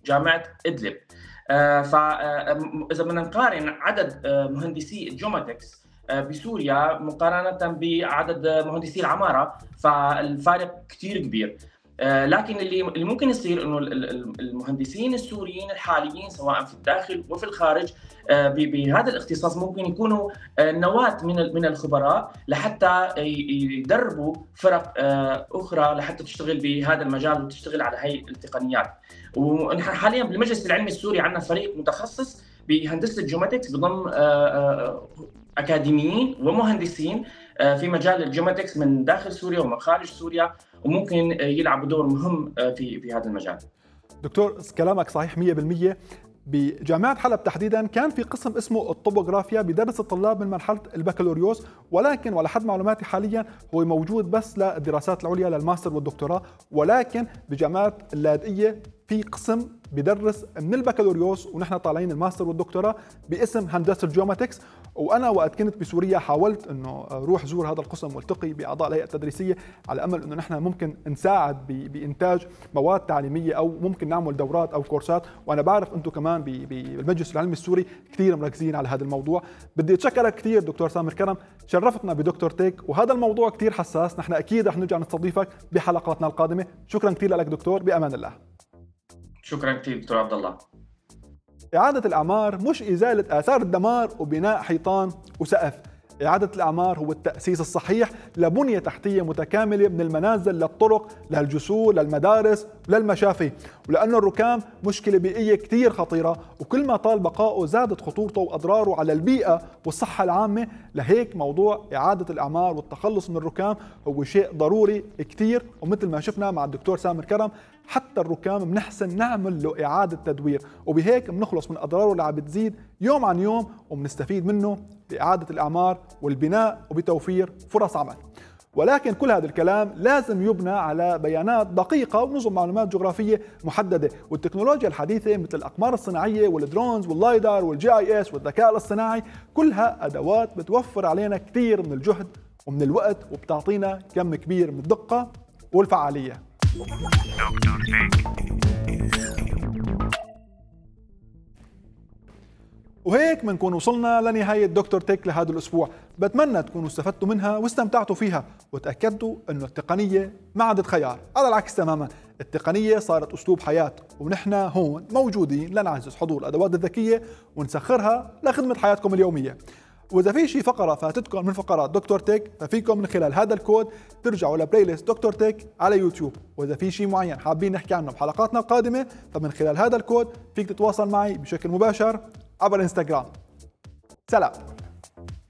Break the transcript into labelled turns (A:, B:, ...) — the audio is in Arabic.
A: جامعة إدلب. فإذا بدنا نقارن عدد مهندسي الجيوماتكس بسوريا مقارنة بعدد مهندسي العمارة، فالفارق كثير كبير. لكن اللي ممكن يصير انه المهندسين السوريين الحاليين سواء في الداخل وفي الخارج بهذا الاختصاص ممكن يكونوا نواة من الخبراء لحتى يدربوا فرق اخرى لحتى تشتغل بهذا المجال وتشتغل على هي التقنيات. ونحن حاليا بالمجلس العلمي السوري عندنا فريق متخصص بهندسه الجيوماتكس بضم اكاديميين ومهندسين في مجال الجيوماتكس من داخل سوريا ومن خارج سوريا، وممكن يلعبوا دور مهم في هذا المجال.
B: دكتور كلامك صحيح 100%. بجامعة حلب تحديدا كان في قسم اسمه الطوبوغرافيا بيدرس الطلاب من مرحلة البكالوريوس، ولكن ولحد معلوماتي حاليا هو موجود بس للدراسات العليا للماستر والدكتوراه. ولكن بجامعة اللاذقية في قسم بدرس من البكالوريوس ونحن طالعين الماستر والدكتوراه باسم هندسة الجيوماتكس. وانا وقت كنت بسوريا حاولت انه اروح زور هذا القسم والتقي باعضاء الهيئه التدريسيه على امل انه نحن ممكن نساعد بانتاج مواد تعليميه او ممكن نعمل دورات او كورسات. وانا بعرف انتم كمان بالمجلس العلمي السوري كثير مركزين على هذا الموضوع. بدي اتشكرك كثير دكتور سامر كرم، شرفتنا بدكتور تك، وهذا الموضوع كثير حساس. نحن اكيد رح نرجع نستضيفك بحلقاتنا القادمه. شكرا كثير لك دكتور، بامان الله.
A: شكرا كثير دكتور عبد الله.
B: إعادة الأعمار مش إزالة آثار الدمار وبناء حيطان وسقف. إعادة الأعمار هو التأسيس الصحيح لبنية تحتية متكاملة من المنازل للطرق للجسور للمدارس للمشافي. ولأنه الركام مشكلة بيئية كتير خطيرة، وكل ما طال بقائه زادت خطورته وأضراره على البيئة والصحة العامة. لهيك موضوع إعادة الأعمار والتخلص من الركام هو شيء ضروري كتير. ومثل ما شفنا مع الدكتور سامر كرم، حتى الركام بنحسن نعمل له إعادة تدوير، وبهيك بنخلص من أضراره اللي عم بتزيد يوم عن يوم، وبنستفيد منه بإعادة الأعمار والبناء وبتوفير فرص عمل. ولكن كل هذا الكلام لازم يبنى على بيانات دقيقة ونظم معلومات جغرافية محددة. والتكنولوجيا الحديثة مثل الأقمار الصناعية والدرونز واللايدار والجي اي اس والذكاء الاصطناعي كلها أدوات بتوفر علينا كثير من الجهد ومن الوقت، وبتعطينا كم كبير من الدقة والفعالية. وهيك بنكون وصلنا لنهاية دكتور تك لهذا الأسبوع. بتمنى تكونوا استفدتوا منها واستمتعتوا فيها، وتأكدتوا أنه التقنية ما عادت خيار، على العكس تماما، التقنية صارت أسلوب حياة. ونحن هون موجودين لنعزز حضور الأدوات الذكية ونسخرها لخدمة حياتكم اليومية. وإذا في شي فقرة فاتتكم من فقرات دكتور تك، ففيكم من خلال هذا الكود ترجعوا لبلاي ليست دكتور تك على يوتيوب. وإذا في شي معين حابين نحكي عنه بحلقاتنا القادمة، فمن خلال هذا الكود فيك تتواصل معي بشكل مباشر عبر انستغرام. سلام.